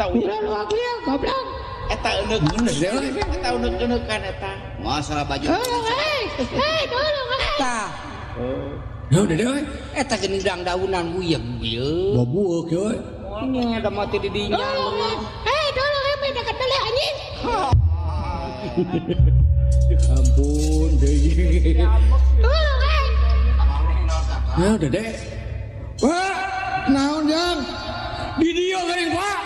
Urang luak lieu goblok. Eta euneuk. Eta euneuk kan eta. Masalah baju. Tolong tolong Tah, Ya udah deh. eta genidang daunan buyeg ieu. Babueuk ya. Ini ada mati di dinya. tolong main dekat beli anjing. Ampun deh. Tolong Ya udah deh. Pak, naon yang? Di dia geuning, Pak.